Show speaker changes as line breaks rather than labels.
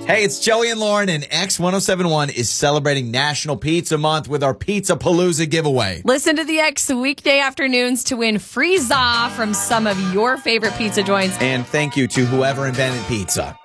Hey, it's Joey and Lauren, and X1071 is celebrating National Pizza Month with our Pizza Palooza giveaway.
Listen to the X weekday afternoons to win free za from some of your favorite pizza joints.
And thank you to whoever invented pizza.